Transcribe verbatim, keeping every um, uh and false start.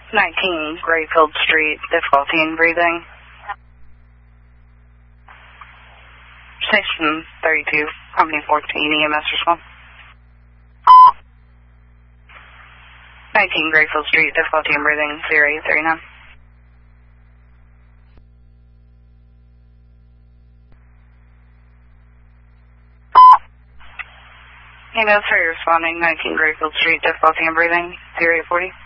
nineteen Grayfield Street, difficulty in breathing. Station thirty-two, Company fourteen, E M S response. nineteen Grayfield Street, difficulty in breathing, zero eight thirty-nine. E M S, are you responding? nineteen Grayfield Street, difficulty in breathing, zero eight forty.